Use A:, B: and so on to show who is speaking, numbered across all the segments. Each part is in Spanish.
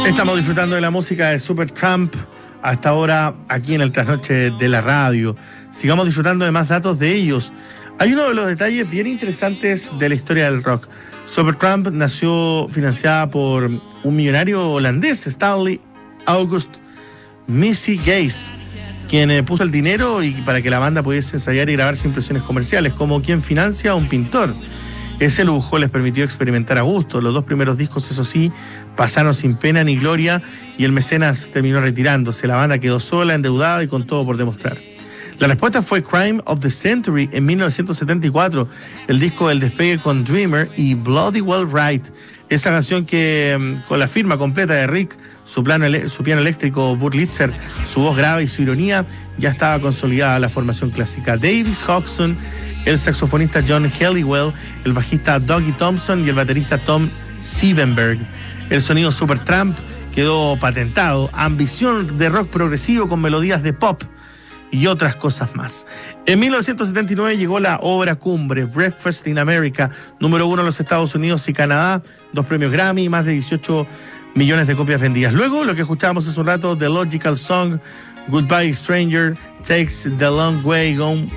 A: Estamos disfrutando de la música de Supertramp hasta ahora aquí en el Trasnoche de la Radio. Sigamos disfrutando de más datos de ellos. Hay uno de los detalles bien interesantes de la historia del rock. Supertramp nació financiada por un millonario holandés, Stanley August Missy Gaze, quien puso el dinero y para que la banda pudiese ensayar y grabar sin presiones comerciales, como quien financia a un pintor. Ese lujo les permitió experimentar a gusto. Los dos primeros discos, eso sí, pasaron sin pena ni gloria y el mecenas terminó retirándose. La banda quedó sola, endeudada y con todo por demostrar. La respuesta fue Crime of the Century en 1974, el disco del despegue con Dreamer y Bloody Well Right. Esa canción que, con la firma completa de Rick, su piano eléctrico Wurlitzer, su voz grave y su ironía, ya estaba consolidada la formación clásica. Davis Hodgson, el saxofonista John Helliwell, el bajista Dougie Thompson y el baterista Tom Siebenberg. El sonido Supertramp quedó patentado. Ambición de rock progresivo con melodías de pop y otras cosas más. En 1979 llegó la obra cumbre, Breakfast in America, número 1 en los Estados Unidos y Canadá, 2 premios Grammy y más de 18 millones de copias vendidas. Luego, lo que escuchábamos hace un rato, The Logical Song, Goodbye Stranger, Takes the Long Way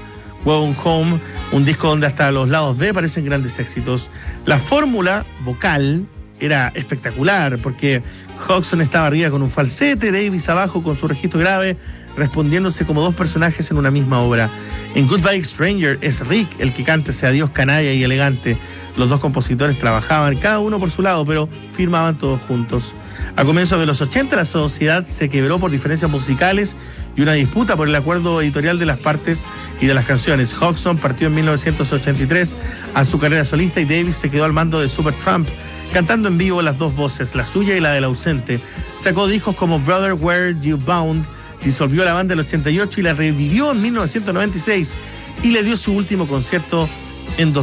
A: Home, un disco donde hasta los lados B parecen grandes éxitos. La fórmula vocal era espectacular porque Hodgson estaba arriba con un falsete, Davis abajo con su registro grave, respondiéndose como dos personajes en una misma obra. En Goodbye Stranger es Rick el que canta ese adiós canalla y elegante. Los dos compositores trabajaban cada uno por su lado, pero firmaban todos juntos. A comienzos de los 80 la sociedad se quebró por diferencias musicales y una disputa por el acuerdo editorial de las partes y de las canciones. Hodgson partió en 1983 a su carrera solista y Davis se quedó al mando de Supertramp, cantando en vivo las dos voces, la suya y la del ausente. Sacó discos como Brother Where You Bound, disolvió la banda en el 88 y la revivió en 1996 y le dio su último concierto en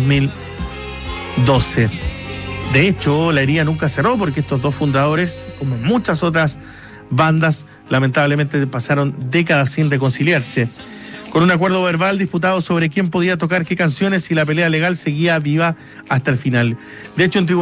A: 2012. De hecho, la herida nunca cerró porque estos dos fundadores, como muchas otras bandas, lamentablemente pasaron décadas sin reconciliarse. Con un acuerdo verbal disputado sobre quién podía tocar qué canciones y la pelea legal seguía viva hasta el final. De hecho, en tribunales